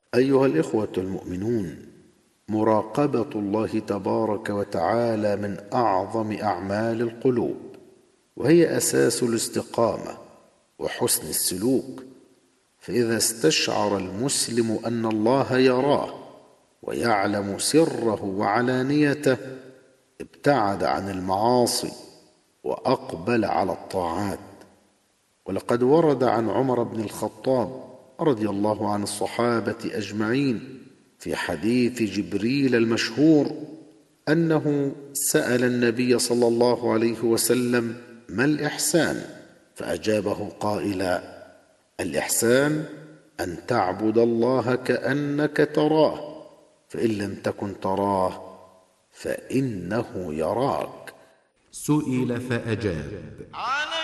أيها الإخوة المؤمنون، مراقبة الله تبارك وتعالى من أعظم أعمال القلوب، وهي أساس الاستقامة وحسن السلوك. فإذا استشعر المسلم أن الله يراه ويعلم سره وعلانيته، ابتعد عن المعاصي وأقبل على الطاعات. ولقد ورد عن عمر بن الخطاب رضي الله عن الصحابة أجمعين في حديث جبريل المشهور أنه سأل النبي صلى الله عليه وسلم: ما الإحسان؟ فأجابه قائلا: الإحسان أن تعبد الله كأنك تراه، فإن لم تكن تراه فإنه يراك. سئل فأجاب: